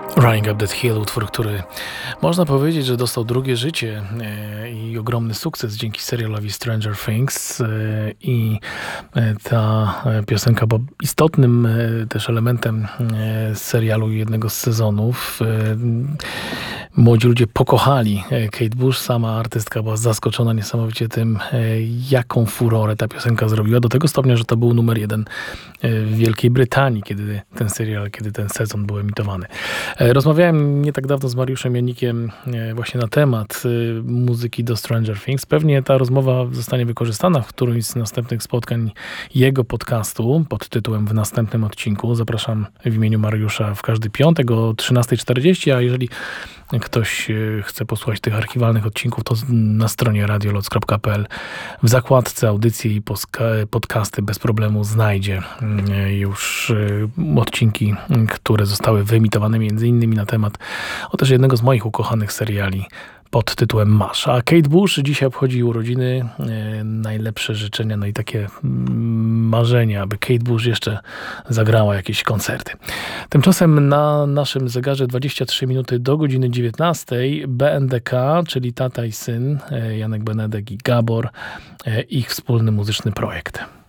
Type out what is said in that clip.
Running Up That Hill, utwór, który można powiedzieć, że dostał drugie życie i ogromny sukces dzięki serialowi Stranger Things i ta piosenka była istotnym też elementem serialu jednego z sezonów. Młodzi ludzie pokochali Kate Bush, sama artystka była zaskoczona niesamowicie tym, jaką furorę ta piosenka zrobiła, do tego stopnia, że to był numer 1 w Wielkiej Brytanii, kiedy ten sezon był emitowany. Rozmawiałem nie tak dawno z Mariuszem Janikiem właśnie na temat muzyki do Stranger Things. Pewnie ta rozmowa zostanie wykorzystana w którymś z następnych spotkań jego podcastu pod tytułem W następnym odcinku. Zapraszam w imieniu Mariusza w każdy piątek o 13:40, a jeżeli ktoś chce posłuchać tych archiwalnych odcinków, to na stronie radioloc.pl w zakładce audycje i podcasty bez problemu znajdzie już odcinki, które zostały wyemitowane między innymi na temat też jednego z moich ukochanych seriali pod tytułem Masz. A Kate Bush dzisiaj obchodzi urodziny. Najlepsze życzenia, no i takie marzenia, aby Kate Bush jeszcze zagrała jakieś koncerty. Tymczasem na naszym zegarze 23 minuty do godziny 19. BNDK, czyli tata i syn, Janek Benedek i Gabor, ich wspólny muzyczny projekt.